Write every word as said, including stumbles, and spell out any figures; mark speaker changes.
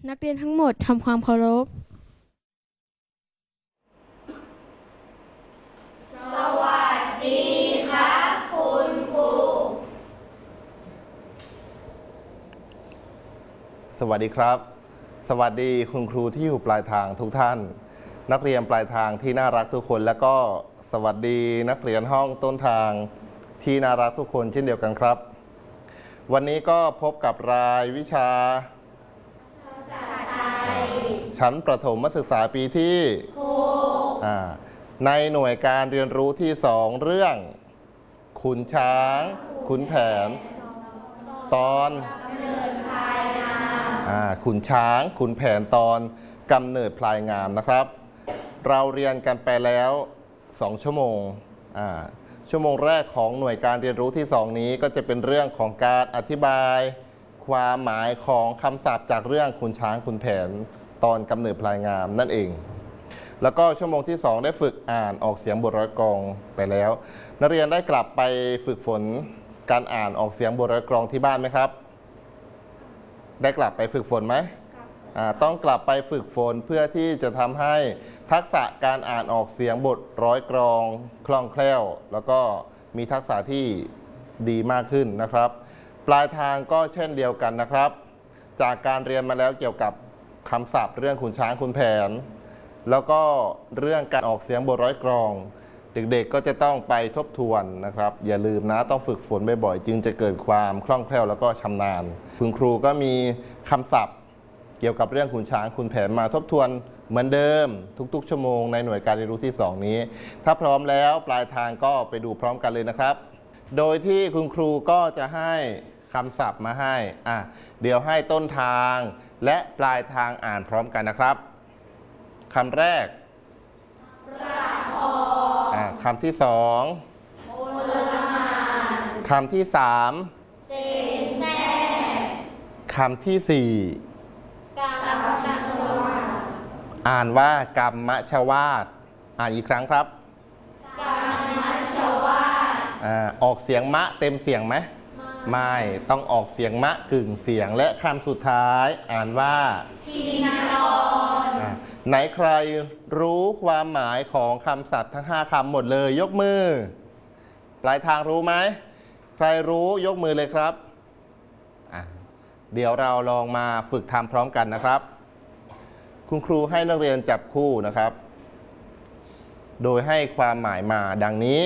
Speaker 1: นักเรียนทั้งหมดทำความเคารพ
Speaker 2: สวัสดีครับคุณครู
Speaker 3: สวัสดีครับสวัสดีคุณครูที่อยู่ปลายทางทุกท่านนักเรียนปลายทางที่น่ารักทุกคนและก็สวัสดีนักเรียนห้องต้นทางที่น่ารักทุกคนเช่นเดียวกันครับวันนี้ก็พบกับรายวิชาภาษาไทยชั้นประถมศึกษาปีที่หกในหน่วยการเรียนรู้ที่สองเรื่องขุนช้างขุนแผนตอนขุนช้างขุนแผนตอนกำเนิดพลายงามนะครับเราเรียนกันไปแล้วสองชั่วโมงชั่วโมงแรกของหน่วยการเรียนรู้ที่สองนี้ก็จะเป็นเรื่องของการอธิบายความหมายของคำศัพท์จากเรื่องขุนช้างขุนแผนตอนกำเนิดพลายงามนั่นเองแล้วก็ชั่วโมงที่สองได้ฝึกอ่านออกเสียงบทร้อยกรองไปแล้วนักเรียนได้กลับไปฝึกฝนการอ่านออกเสียงบทร้อยกรองที่บ้านไหมครับได้กลับไปฝึกฝนไหมต้องกลับไปฝึกฝนเพื่อที่จะทำให้ทักษะการอ่านออกเสียงบทร้อยกรองคล่องแคล่วแล้วก็มีทักษะที่ดีมากขึ้นนะครับปลายทางก็เช่นเดียวกันนะครับจากการเรียนมาแล้วเกี่ยวกับคำศัพท์เรื่องขุนช้างขุนแผนแล้วก็เรื่องการออกเสียงบทร้อยกรองเด็กๆก็จะต้องไปทบทวนนะครับอย่าลืมนะต้องฝึกฝนบ่อยๆจึงจะเกิดความคล่องแคล่วแล้วก็ชำนาญคุณครูก็มีคำศัพท์เกี่ยวกับเรื่องขุนช้างขุนแผนมาทบทวนเหมือนเดิมทุกๆชั่วโมงในหน่วยการเรียนรู้ที่สองนี้ถ้าพร้อมแล้วปลายทางก็ไปดูพร้อมกันเลยนะครับโดยที่คุณครูก็จะให้คำศัพท์มาให้อ่ะเดี๋ยวให้ต้นทางและปลายทางอ่านพร้อมกันนะครับคำแรกประคองคำที่สองคำที่สามเสแสร้คำที่สี่กรรมชวาทอ่านว่ากรรมชวาทอ่านอีกครั้งครับกรรมชวาทออกเสียงมะเต็มเสียงไหมไม่ต้องออกเสียงมะกึ่งเสียงและคำสุดท้ายอ่านว่าทีนารอนไหนใครรู้ความหมายของคำศัพท์ทั้งห้าคำหมดเลยยกมือปลายทางรู้ไหมใครรู้ยกมือเลยครับเดี๋ยวเราลองมาฝึกทำพร้อมกันนะครับคุณครูให้นักเรียนจับคู่นะครับโดยให้ความหมายมาดังนี้